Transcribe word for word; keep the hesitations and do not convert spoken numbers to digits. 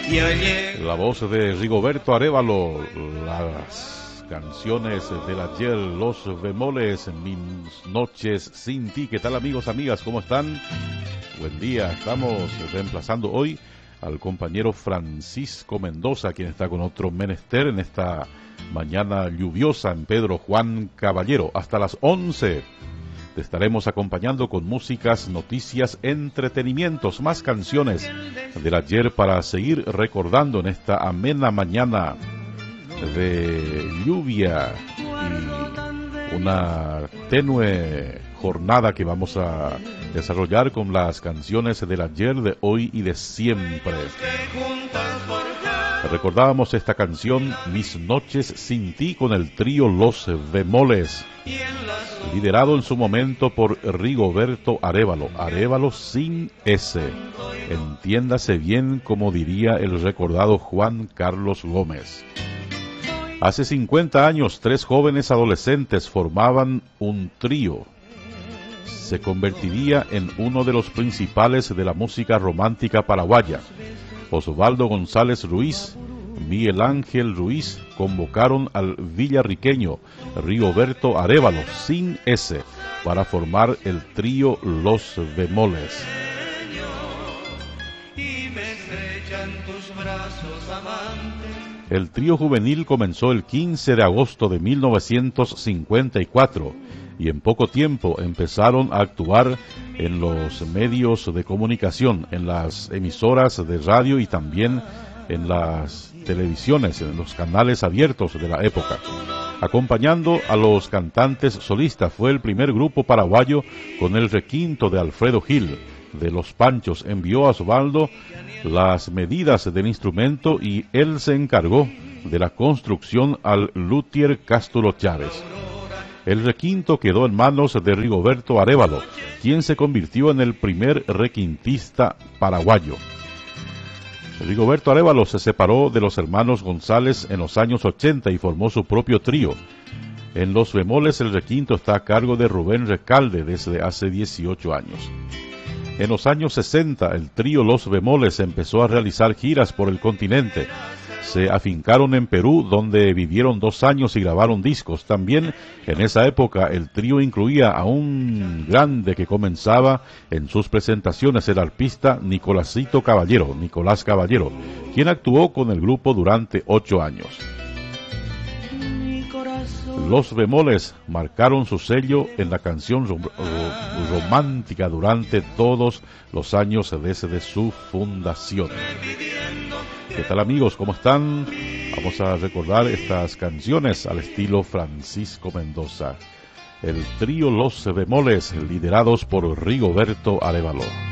La voz de Rigoberto Arévalo, las canciones del ayer, los bemoles, mis noches sin ti. ¿Qué tal, amigos, amigas? ¿Cómo están? Buen día. Estamos reemplazando hoy al compañero Francisco Mendoza, quien está con otro menester en esta mañana lluviosa en Pedro Juan Caballero. Hasta las once te estaremos acompañando con músicas, noticias, entretenimientos, más canciones del ayer para seguir recordando en esta amena mañana de lluvia y una tenue jornada que vamos a desarrollar con las canciones del ayer, de hoy y de siempre. Recordábamos esta canción, Mis noches sin ti, con el trío Los Bemoles, liderado en su momento por Rigoberto Arévalo, Arévalo sin S. Entiéndase bien, como diría el recordado Juan Carlos Gómez. Hace cincuenta años, tres jóvenes adolescentes formaban un trío. Se convertiría en uno de los principales de la música romántica paraguaya. Osvaldo González Ruiz, Miguel Ángel Ruiz convocaron al villarriqueño Rigoberto Arévalo sin S para formar el trío Los Bemoles. El trío juvenil comenzó el quince de agosto de mil novecientos cincuenta y cuatro y en poco tiempo empezaron a actuar en los medios de comunicación, en las emisoras de radio y también en las televisiones, en los canales abiertos de la época. Acompañando a los cantantes solistas, fue el primer grupo paraguayo con el requinto de Alfredo Gil, de Los Panchos. Envió a Osvaldo las medidas del instrumento y él se encargó de la construcción al luthier Cástulo Chávez. El requinto quedó en manos de Rigoberto Arévalo, quien se convirtió en el primer requintista paraguayo. Rigoberto Arévalo se separó de los hermanos González en los años ochenta y formó su propio trío. En Los Bemoles el requinto está a cargo de Rubén Recalde desde hace dieciocho años. En los años sesenta el trío Los Bemoles empezó a realizar giras por el continente. Se afincaron en Perú, donde vivieron dos años y grabaron discos. También en esa época el trío incluía a un grande que comenzaba en sus presentaciones, el arpista Nicolásito Caballero, Nicolás Caballero, quien actuó con el grupo durante ocho años. Los Bemoles marcaron su sello en la canción rom romántica durante todos los años desde su fundación. ¿Qué tal, amigos? ¿Cómo están? Vamos a recordar estas canciones al estilo Francisco Mendoza. El trío Los Bemoles, liderados por Rigoberto Arévalo.